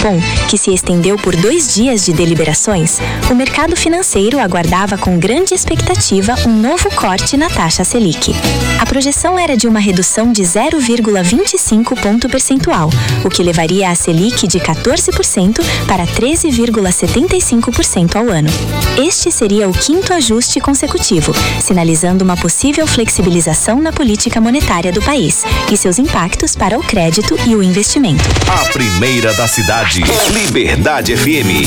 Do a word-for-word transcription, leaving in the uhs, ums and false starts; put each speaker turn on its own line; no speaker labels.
Copom, que se estendeu por dois dias de deliberações, o mercado financeiro aguardava com grande expectativa um novo corte na taxa Selic. A projeção era de uma redução de zero vírgula vinte e cinco ponto percentual, o que levaria a Selic de quatorze por cento para treze vírgula setenta e cinco por cento ao ano. Este seria o quinto ajuste consecutivo, sinalizando uma possível flexibilização na política monetária do país e seus impactos para o crédito e o investimento.
A primeira da cidade, Liberdade F M.